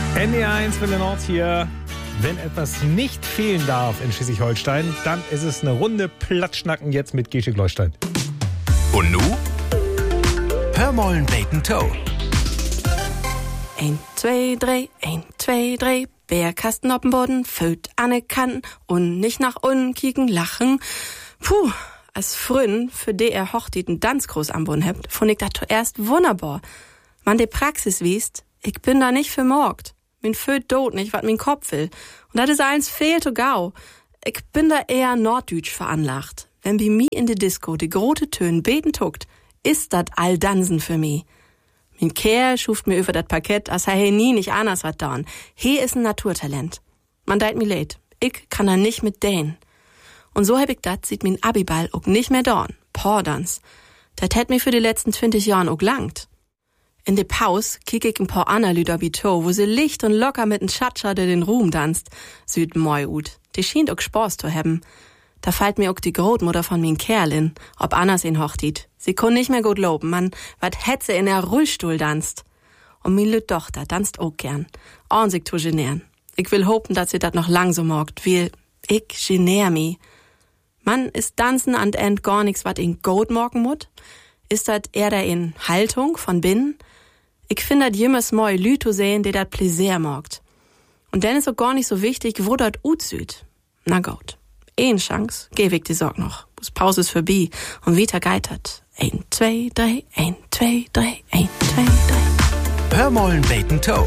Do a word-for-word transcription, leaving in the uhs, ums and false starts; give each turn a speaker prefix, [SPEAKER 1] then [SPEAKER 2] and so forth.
[SPEAKER 1] N D R eins Welle Nord hier. Wenn etwas nicht fehlen darf in Schleswig-Holstein, dann ist es eine Runde Platschnacken jetzt mit Gesche Gleustein.
[SPEAKER 2] Und nu? Hör mollen Bacon Toe.
[SPEAKER 3] Ein, zwei, drei, ein, zwei, drei. Bärkasten auf dem Boden, füllt an den Kanten und nicht nach unten kicken, lachen. Puh, als Frün, für die er Hochzeiten Tanzkurs am Boden habt, fand ich das zuerst wunderbar. Man die Praxis wiest, ich bin da nicht vermorgt. Min föt dot nicht, wat min Kopf will. Und das ist eins fehlt to gau. Ich bin da eher norddeutsch veranlagt. Wenn bi mi in de Disco die grote Tönen beten tuckt, ist dat all Dansen für mi. Min Kerl schuft mir über dat Parkett, as he nie nicht anders wat dorn. He is ein Naturtalent. Man deit mi leid. Ich kann da nicht mit dänen. Und so hab ich dat, sieht min Abiball auch nicht mehr dorn. Pordans. Dat hätt mir für die letzten zwanzig Jahren auch langt. In de Paus kick ich ein paar andere Lüder bito, wo sie licht und locker mit n Schatscher, der den Ruhm tanzt, süd moi ut. Die schien auch Spaß zu haben. Da fällt mir auch die Großmutter von min Kerlin, ob Annas in Hochtit. Sie kon nicht mehr gut loben, man, wat hätt sie in der Rollstuhl tanzt. Und min lüt Tochter tanzt auch gern. Und sich zu genären. Ich will hopen, dass sie dat noch lang so morgt, weil ich genär mi. Man, ist tanzen an end gar nix, wat in Gold morgen mut? Ist dat eher da in Haltung von binnen? Ich find dat jemals moi Lü zu sehen, die dat Pläsier morgt. Und dann ist auch gar nicht so wichtig, wo dat ut süd. Na gut. Ein Chance, geh ich die Sorg noch. Bis Pause ist vorbei und wieder geitert. Ein, zwei, drei, ein, zwei, drei, ein, zwei, drei.
[SPEAKER 2] Hör mollen Bacon Toe.